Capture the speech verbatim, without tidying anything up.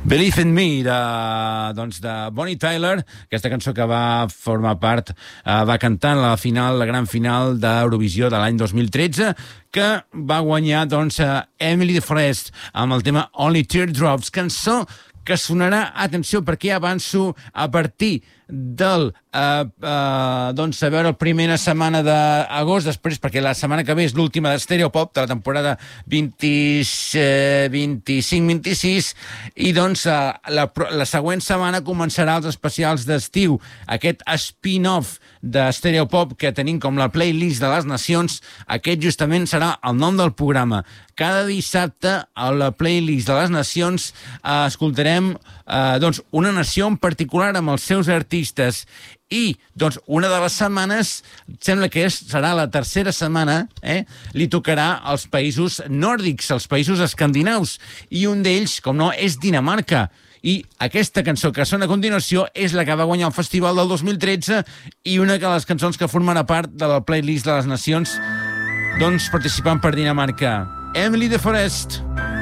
Believe in Me, de, doncs de Bonnie Tyler, aquesta cançó que va formar part, eh, va cantar en la final, la gran final d'Eurovisió de l'any dos mil tretze, que va guanyar doncs, Emily de Forest amb el tema Only Teardrops, cançó que sonarà, atenció, perquè ja avanço, a partir del, eh, eh, doncs, a veure, la primera setmana d'agost, després, perquè la setmana que ve és l'última de Stereopop, de la temporada vint-i-cinc vint-i-sis, i doncs eh, la, la següent setmana començarà els especials d'estiu, aquest spin-off de Stereopop que tenim com la playlist de les nacions. Aquest justament serà el nom del programa. Cada dissabte a la playlist de les nacions eh, escoltarem eh, doncs, una nació en particular amb els seus artistes. I doncs, una de les setmanes, sembla que és, serà la tercera setmana, eh, li tocarà als països nòrdics, als països escandinaus. I un d'ells, com no, és Dinamarca. I aquesta cançó que sona a continuació és la que va guanyar el festival del dos mil tretze i una de les cançons que formarà part de la playlist de les nacions, doncs participant per Dinamarca. Emily de Forest.